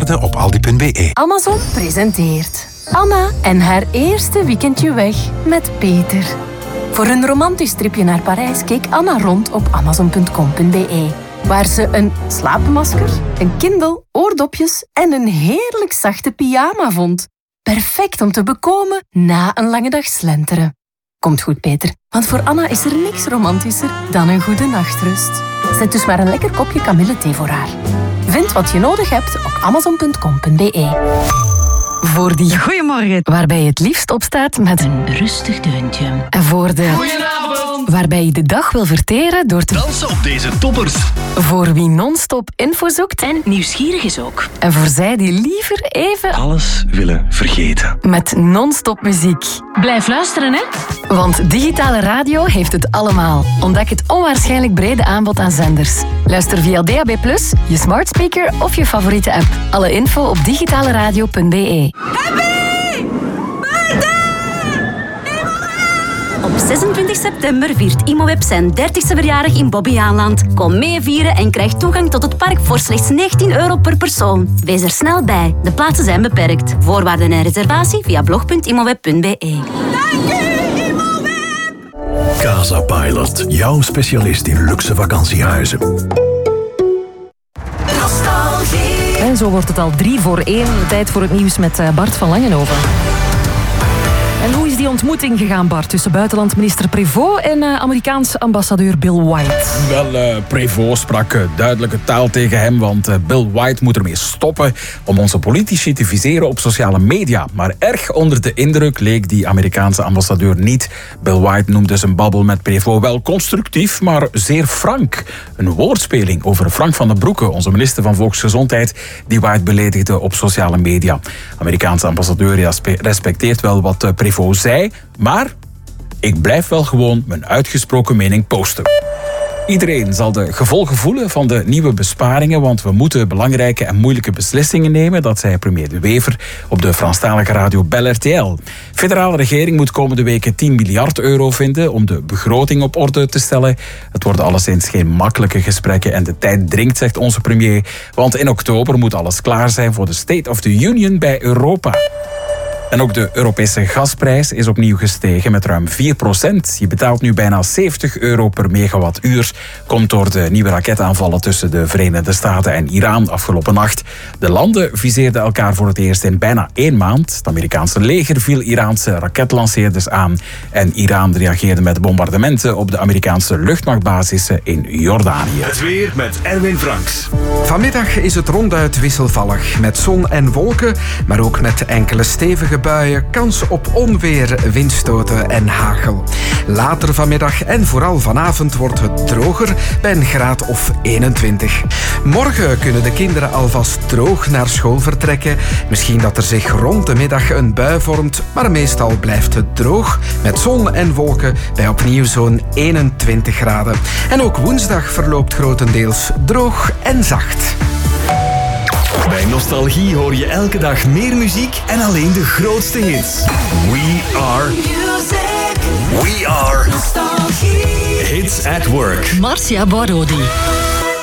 Voorwaarden op aldi.be. Amazon presenteert Anna en haar eerste weekendje weg met Peter. Voor een romantisch tripje naar Parijs keek Anna rond op amazon.com.be. Waar ze een slaapmasker, een Kindle, oordopjes en een heerlijk zachte pyjama vond. Perfect om te bekomen na een lange dag slenteren. Komt goed, Peter, want voor Anna is er niks romantischer dan een goede nachtrust. Zet dus maar een lekker kopje kamillethee voor haar. Vind wat je nodig hebt op amazon.com.be. Voor die goeiemorgen, waarbij je het liefst opstaat met een rustig deuntje. En voor de goedenavond, waarbij je de dag wil verteren door te dansen op deze toppers. Voor wie non-stop info zoekt en nieuwsgierig is ook. En voor zij die liever even alles willen vergeten. Met non-stop muziek. Blijf luisteren, hè? Want digitale radio heeft het allemaal. Ontdek het onwaarschijnlijk brede aanbod aan zenders. Luister via DAB+, je smart speaker of je favoriete app. Alle info op digitaleradio.be. Happy birthday! Op 26 september viert Imoweb zijn 30e verjaardag in Bobbejaanland. Kom mee vieren en krijg toegang tot het park voor slechts €19 per persoon. Wees er snel bij, de plaatsen zijn beperkt. Voorwaarden en reservatie via blog.imoweb.be. Dank u, Imoweb! Casa Pilot, jouw specialist in luxe vakantiehuizen. En zo wordt het al 3-voor-1. Tijd voor het nieuws met Bart van Langenhoven. En hoe is die ontmoeting gegaan, Bart, tussen buitenlandminister Prévost en Amerikaanse ambassadeur Bill White? Wel, Prévost sprak duidelijke taal tegen hem, want Bill White moet ermee stoppen om onze politici te viseren op sociale media. Maar erg onder de indruk leek die Amerikaanse ambassadeur niet. Bill White noemde zijn babbel met Prévost wel constructief, maar zeer frank. Een woordspeling over Frank van den Broeke, onze minister van Volksgezondheid, die White beledigde op sociale media. Amerikaanse ambassadeur respecteert wel wat Prévost zei, maar ik blijf wel gewoon mijn uitgesproken mening posten. Iedereen zal de gevolgen voelen van de nieuwe besparingen, want we moeten belangrijke en moeilijke beslissingen nemen, dat zei premier De Wever op de Franstalige radio Bel RTL. Federale regering moet komende weken €10 miljard vinden om de begroting op orde te stellen. Het worden alleszins geen makkelijke gesprekken en de tijd dringt, zegt onze premier, want in oktober moet alles klaar zijn voor de State of the Union bij Europa. En ook de Europese gasprijs is opnieuw gestegen met ruim 4%. Je betaalt nu bijna €70 per megawattuur. Komt door de nieuwe raketaanvallen tussen de Verenigde Staten en Iran afgelopen nacht. De landen viseerden elkaar voor het eerst in bijna 1 maand. Het Amerikaanse leger viel Iraanse raketlanceerders aan. En Iran reageerde met bombardementen op de Amerikaanse luchtmachtbasissen in Jordanië. Het weer met Erwin Franks. Vanmiddag is het ronduit wisselvallig. Met zon en wolken, maar ook met enkele stevige buien, kans op onweer, windstoten en hagel. Later vanmiddag en vooral vanavond wordt het droger bij een graad of 21. Morgen kunnen de kinderen alvast droog naar school vertrekken. Misschien dat er zich rond de middag een bui vormt, maar meestal blijft het droog met zon en wolken bij opnieuw zo'n 21 graden. En ook woensdag verloopt grotendeels droog en zacht. Bij Nostalgie hoor je elke dag meer muziek en alleen de grootste hits. We are Nostalgie. Hits at Work. Marcia Borodi.